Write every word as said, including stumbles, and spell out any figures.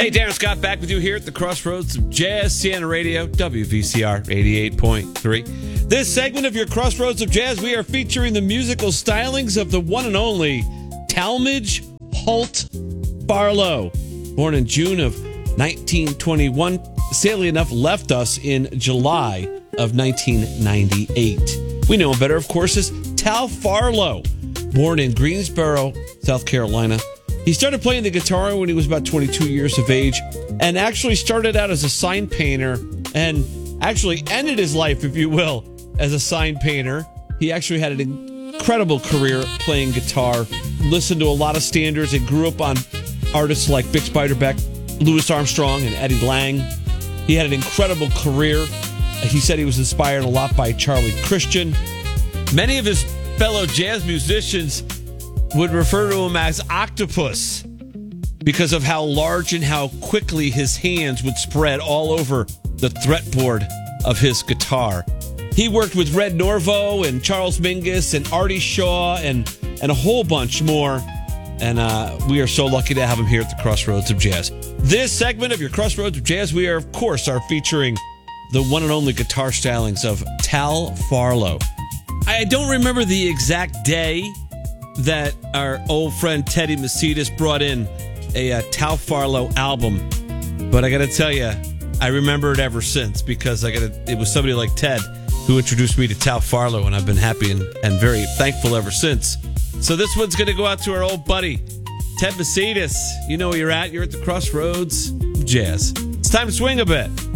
Hey, Darren Scott back with you here at the Crossroads of Jazz, Siena Radio, W V C R eighty-eight point three. This segment of your Crossroads of Jazz, we are featuring the musical stylings of the one and only Talmadge Holt Farlow. Born in June of nineteen twenty-one, sadly enough, left us in July of nineteen ninety-eight. We know him better, of course, as Tal Farlow. Born in Greensboro, South Carolina. He started playing the guitar when he was about twenty-two years of age and actually started out as a sign painter and actually ended his life, if you will, as a sign painter. He actually had an incredible career playing guitar, listened to a lot of standards, and grew up on artists like Bix Beiderbecke, Louis Armstrong, and Eddie Lang. He had an incredible career. He said he was inspired a lot by Charlie Christian. Many of his fellow jazz musicians would refer to him as Octopus because of how large and how quickly his hands would spread all over the fretboard of his guitar. He worked with Red Norvo and Charles Mingus and Artie Shaw and, and a whole bunch more. And uh, we are so lucky to have him here at the Crossroads of Jazz. This segment of your Crossroads of Jazz, we are, of course, are featuring the one and only guitar stylings of Tal Farlow. I don't remember the exact day that our old friend Teddy Macedas brought in a uh, Tal Farlow album, but I got to tell you, I remember it ever since because I got it was somebody like Ted who introduced me to Tal Farlow, and I've been happy and, and very thankful ever since. So this one's going to go out to our old buddy Ted Macedas. You know where you're at. You're at the Crossroads Jazz. It's time to swing a bit.